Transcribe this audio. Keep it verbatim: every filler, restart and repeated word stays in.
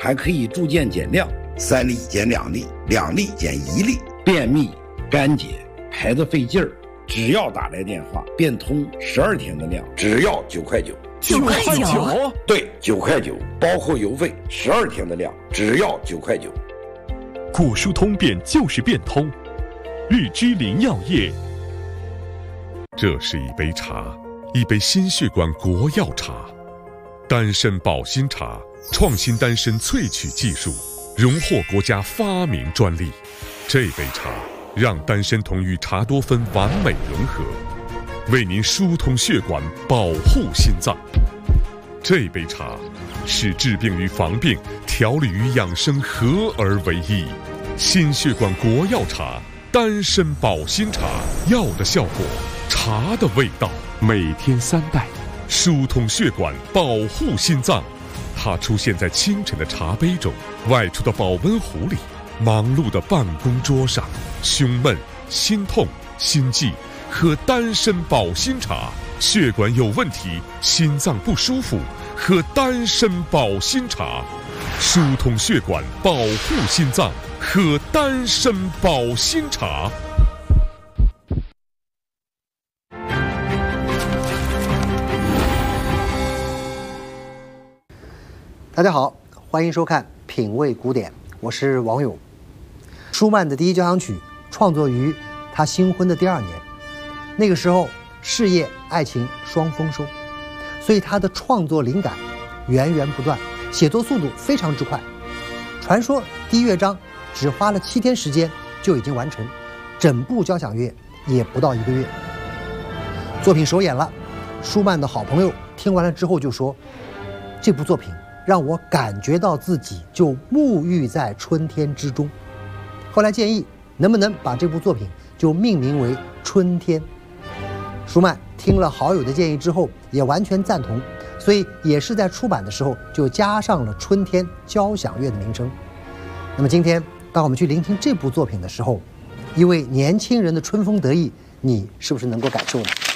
还可以逐渐减量， 三粒减两粒，两粒减一粒， 便秘、干结、排得费劲儿，只要打来电话，变通十二天的量， 只要九块九。 九块九？ 对，九块九，包括邮费，十二天的量，只要九块九。 果疏通便就是变通，日之林药业。这是一杯茶，一杯心血管国药茶，丹参保心茶，创新丹参萃取技术，荣获国家发明专利。这杯茶让丹参酮与茶多酚完美融合，为您疏通血管，保护心脏。这杯茶使治病与防病、调理与养生合而为一。心血管国药茶，丹参保心茶，药的效果，茶的味道。每天三袋，疏通血管，保护心脏。它出现在清晨的茶杯中，外出的保温壶里，忙碌的办公桌上。胸闷、心痛、心悸，喝丹参保心茶；血管有问题，心脏不舒服，喝丹参保心茶。疏通血管，保护心脏，喝丹参保心茶。 大家好，欢迎收看《品味古典》，我是王勇。舒曼的第一交响曲创作于他新婚的第二年，那个时候事业、爱情双丰收，所以他的创作灵感源源不断，写作速度非常之快。传说第一乐章只花了七天时间就已经完成，整部交响乐也不到一个月。作品首演了，舒曼的好朋友听完了之后就说，这部作品让我感觉到自己就沐浴在春天之中。后来建议能不能把这部作品就命名为《春天》。舒曼听了好友的建议之后也完全赞同，所以也是在出版的时候就加上了《春天交响乐》的名称。那么今天当我们去聆听这部作品的时候，一位年轻人的春风得意，你是不是能够感受呢？